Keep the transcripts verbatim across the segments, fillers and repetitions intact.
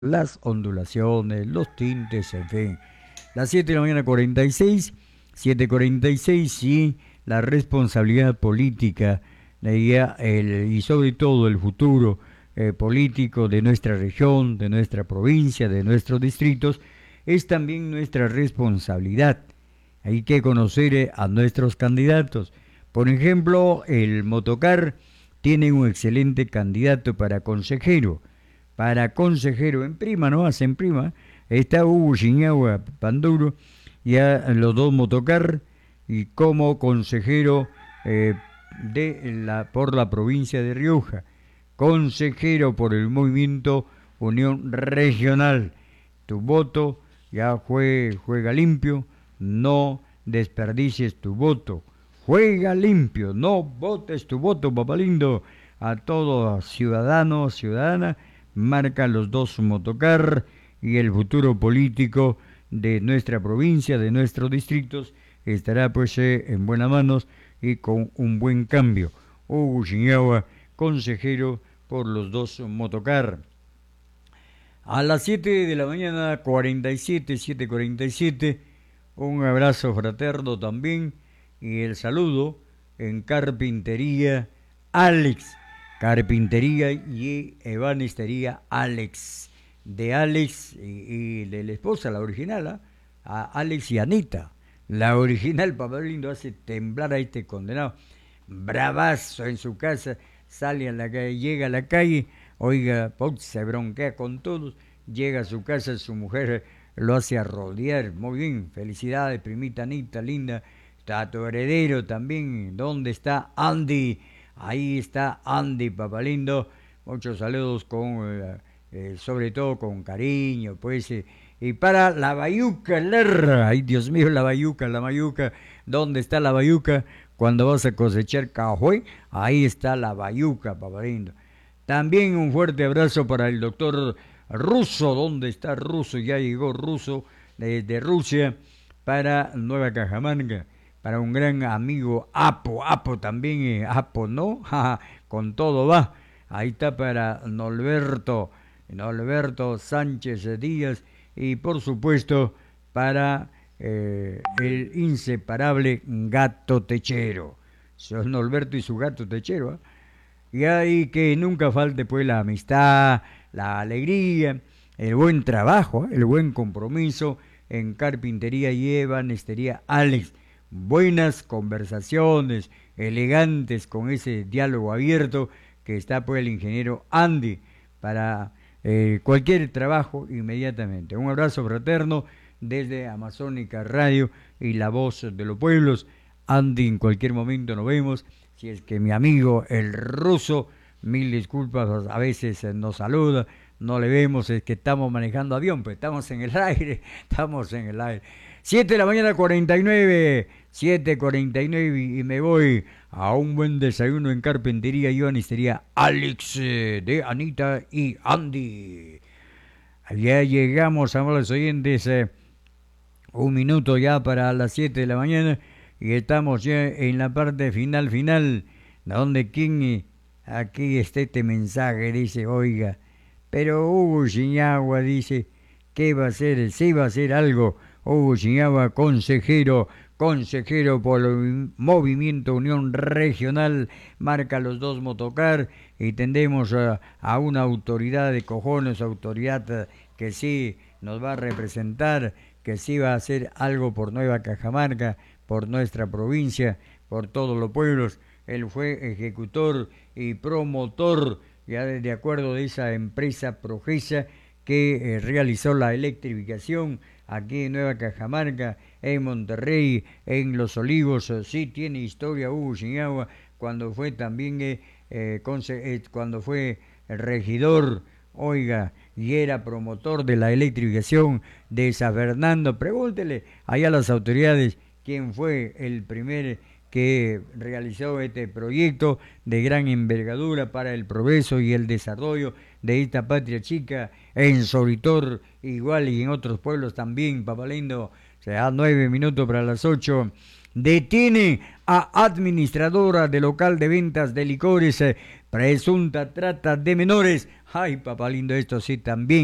las ondulaciones, los tintes, en fin. Las siete de la mañana cuarenta y seis, siete cuarenta y seis y la responsabilidad política de ella, el, y sobre todo el futuro eh, político de nuestra región, de nuestra provincia, de nuestros distritos, es también nuestra responsabilidad. Hay que conocer eh, a nuestros candidatos. Por ejemplo, el Motocar tiene un excelente candidato para consejero. Para consejero en prima, no hacen prima, está Hugo Chiñagua Panduro, ya los dos Motocar, y como consejero eh, de la, por la provincia de Rioja, consejero por el movimiento Unión Regional. Tu voto ya fue, juega limpio, no desperdicies tu voto. Juega limpio, no votes tu voto, papá lindo. A todo ciudadano, ciudadana, marca los dos Motocar y el futuro político de nuestra provincia, de nuestros distritos, estará pues eh, en buenas manos y con un buen cambio. Hugo Chiñagua, consejero por los dos Motocar. A las siete de la mañana, cuarenta y siete, siete cuarenta y siete, un abrazo fraterno también y el saludo en Carpintería Alex. Carpintería y ebanistería Alex. De Alex y, y de la esposa, la original, ¿eh? A Alex y Anita. La original, papá lindo, hace temblar a este condenado. Bravazo en su casa, sale a la calle, llega a la calle, oiga, se bronquea con todos, llega a su casa, su mujer lo hace arrodillar. Muy bien, felicidades, primita Anita, linda. Está tu heredero también. ¿Dónde está Andy? Ahí está Andy, papá lindo. Muchos saludos con, eh, eh, sobre todo con cariño, pues. Eh, y para la bayuca, lerra. Ay, Dios mío, la bayuca, la bayuca. ¿Dónde está la bayuca? Cuando vas a cosechar cajoy, ahí está la bayuca, papá lindo. También un fuerte abrazo para el doctor Russo. ¿Dónde está Russo? Ya llegó Russo desde Rusia para Nueva Cajamarca. Para un gran amigo Apo, Apo también, eh, Apo, ¿no? Con todo va. Ahí está para Norberto, Norberto Sánchez Díaz y por supuesto para eh, el inseparable gato techero. Son Norberto y su gato techero, ¿eh? Y ahí que nunca falte pues la amistad, la alegría, el buen trabajo, ¿eh? El buen compromiso en Carpintería y Ebanistería Alex. Buenas conversaciones, elegantes, con ese diálogo abierto que está pues el ingeniero Andy para eh, cualquier trabajo inmediatamente. Un abrazo fraterno desde Amazónica Radio y la voz de los pueblos. Andy, en cualquier momento nos vemos. Si es que mi amigo el ruso, mil disculpas, a veces nos saluda, no le vemos, es que estamos manejando avión, pues estamos en el aire, estamos en el aire. siete de la mañana cuarenta y nueve, siete cuarenta y nueve y me voy a un buen desayuno en Carpintería y Ebanistería Alex de Anita y Andy. Ya llegamos, amables oyentes, eh, un minuto ya para las siete de la mañana y estamos ya en la parte final, final, donde quien aquí está este mensaje, dice, oiga, pero Hugo Chiñagua dice, ¿qué va a hacer? Sí va a hacer algo. Hugo Chiñagua, consejero, consejero por el Movimiento Unión Regional, marca los dos Motocar y tendemos a, a una autoridad de cojones, autoridad que sí nos va a representar, que sí va a hacer algo por Nueva Cajamarca, por nuestra provincia, por todos los pueblos. Él fue ejecutor y promotor, ya de acuerdo de esa empresa Progesa que eh, realizó la electrificación aquí en Nueva Cajamarca, en Monterrey, en Los Olivos. Sí tiene historia Hugo Chiñagua, cuando fue también eh, eh, conse- eh, cuando fue regidor, oiga, y era promotor de la electrificación de San Fernando. Pregúntele allá a las autoridades quién fue el primer que realizó este proyecto de gran envergadura para el progreso y el desarrollo de esta patria chica, en Solitor igual y en otros pueblos también, papá lindo. Se da nueve minutos para las ocho. Detiene a administradora de local de ventas de licores, eh, presunta trata de menores. Ay, papá lindo, esto sí también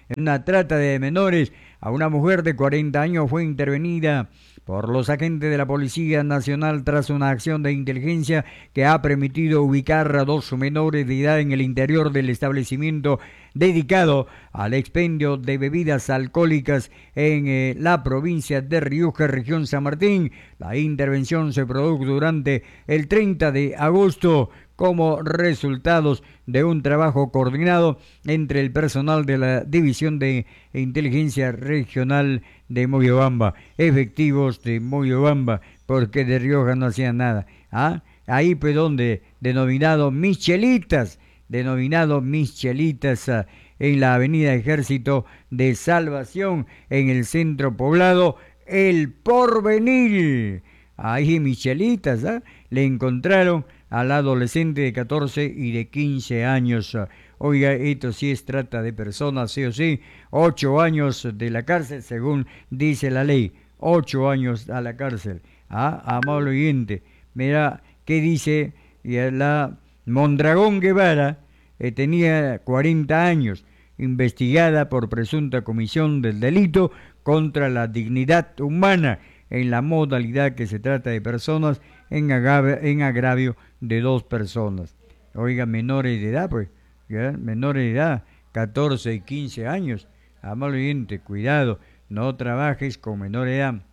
en una trata de menores. A una mujer de cuarenta años fue intervenida por los agentes de la Policía Nacional tras una acción de inteligencia que ha permitido ubicar a dos menores de edad en el interior del establecimiento dedicado al expendio de bebidas alcohólicas en eh, la provincia de Rioja, región San Martín. La intervención se produjo durante el treinta de agosto como resultados de un trabajo coordinado entre el personal de la División de Inteligencia Regional de Moyobamba, efectivos de Moyobamba, porque de Rioja no hacían nada. ¿Ah? Ahí pues donde, denominado Michelitas, denominado Michelitas, uh, en la avenida Ejército de Salvación, en el centro poblado, El Porvenir. Ahí Michelitas, ¿ah? Le encontraron al adolescente de catorce y de quince años. Oiga, esto sí es trata de personas, sí o sí. Ocho años de la cárcel, según dice la ley. Ocho años a la cárcel. Ah, amable oyente. Mira, ¿qué dice la Mondragón Guevara? Eh, tenía cuarenta años, investigada por presunta comisión del delito contra la dignidad humana en la modalidad que se trata de personas en agravio, en agravio de dos personas. Oiga, menores de edad, pues, ¿ya? Menores de edad, catorce y quince años. Amable oyente, cuidado, no trabajes con menor de edad.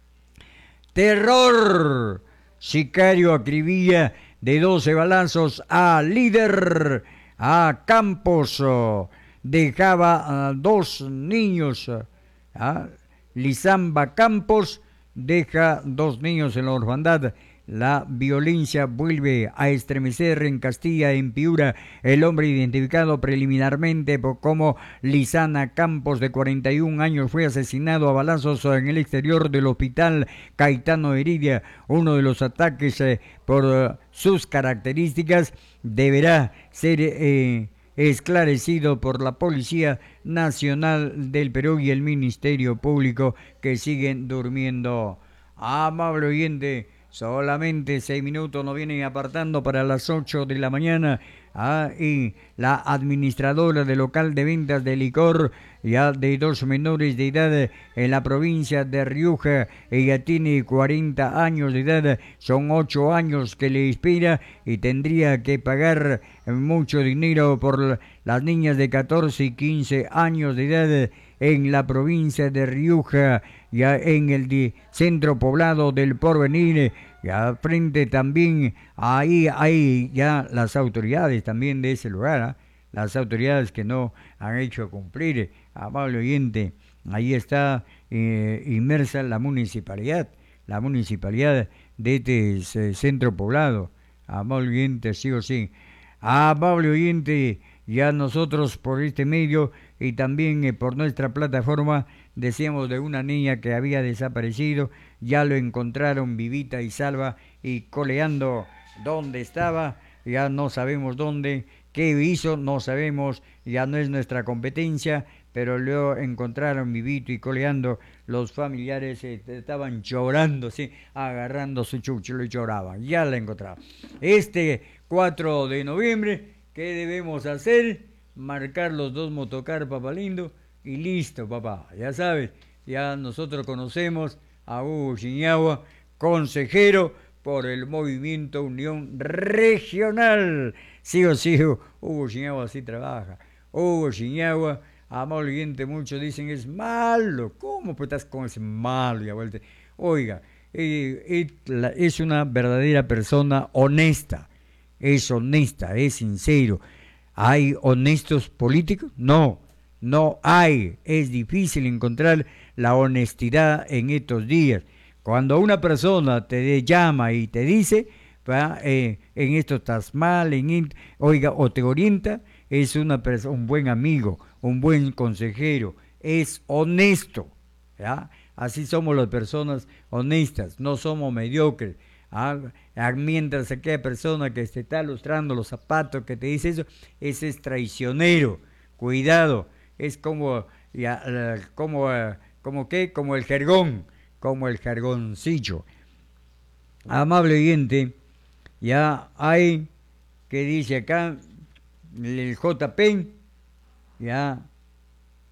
Terror. Sicario acribilla de doce balazos a líder, a Campos. Dejaba a dos niños. ¿Ah? Lizamba Campos deja dos niños en la orfandad. La violencia vuelve a estremecer en Castilla, en Piura. El hombre identificado preliminarmente como Lizana Campos, de cuarenta y un años, fue asesinado a balazos en el exterior del hospital Caetano Heredia. Uno de los ataques, eh, por uh, sus características, deberá ser eh, esclarecido por la Policía Nacional del Perú y el Ministerio Público, que siguen durmiendo. Amable oyente, solamente seis minutos nos vienen apartando para las ocho de la mañana. Ah, y la administradora del local de ventas de licor, ya de dos menores de edad en la provincia de Rioja, ella tiene cuarenta años de edad, son ocho años que le espera y tendría que pagar mucho dinero por las niñas de catorce y quince años de edad en la provincia de Rioja, ya en el de centro poblado del Porvenir. Ya frente también, ahí hay ya las autoridades también de ese lugar, ¿eh? Las autoridades que no han hecho cumplir, amable oyente, ahí está eh, inmersa la municipalidad, la municipalidad de este centro poblado, amable oyente, sí o sí. Amable oyente, ya nosotros por este medio y también eh, por nuestra plataforma decíamos de una niña que había desaparecido. Ya lo encontraron vivita y salva y coleando dónde estaba, ya no sabemos dónde, qué hizo, no sabemos, ya no es nuestra competencia, pero lo encontraron vivito y coleando. Los familiares eh, estaban llorando, sí, agarrando su chucho y lloraban, ya la encontraron. Este cuatro de noviembre, ¿qué debemos hacer? Marcar los dos motocar, papá lindo, y listo, papá, ya sabes, ya nosotros conocemos a Hugo Chiñagua, consejero por el Movimiento Unión Regional. Sí o sí, Hugo Chiñagua así trabaja. Hugo Chiñagua, amable oyente, muchos dicen es malo. ¿Cómo pues estás con ese malo? Y vuelta? Oiga, eh, eh, la, es una verdadera persona honesta, es honesta, es sincero. ¿Hay honestos políticos? No, no hay. Es difícil encontrar la honestidad en estos días. Cuando una persona te llama y te dice, ¿va? Eh, en esto estás mal, en, oiga, o te orienta, es una persona, un buen amigo, un buen consejero, es honesto, ¿ya? Así somos las personas honestas, no somos mediocres. ¿Ah? Mientras aquella persona que te está lustrando los zapatos, que te dice eso, ese es traicionero. Cuidado, es como, ya, como, como qué, como el jergón, como el jergoncillo. Amable oyente, ya hay, que dice acá, el J P, ya,